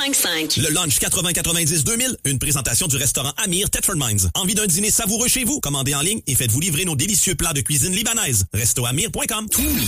105.5. Le lunch 80-90-2000, une présentation du restaurant Amir Thetford Mines. Envie d'un dîner savoureux chez vous? Commandez en ligne et faites-vous livrer nos délicieux plats de cuisine libanaise. Restoamir.com. Tous